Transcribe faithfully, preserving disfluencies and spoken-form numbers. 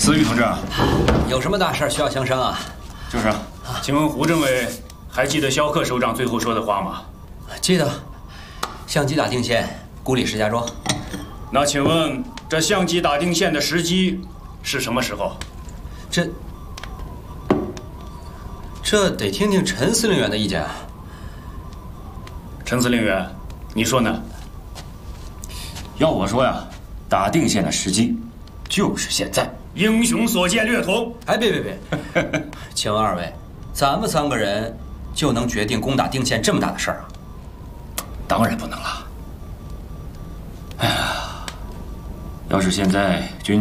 思雨同志， 有什么大事需要相商啊？ 就是，请问胡政委还记得萧克首长最后说的话吗？ 记得，相机打定线，孤立石家庄。 那请问这相机打定线的时机是什么时候？ 这，这得听听陈司令员的意见啊。 陈司令员，你说呢？ 要我说呀，打定线的时机就是现在。 英雄所见略同。 哎，别别别，请问二位，咱们三个人就能决定攻打定县这么大的事儿啊？ 当然不能了。哎呀，要是现在军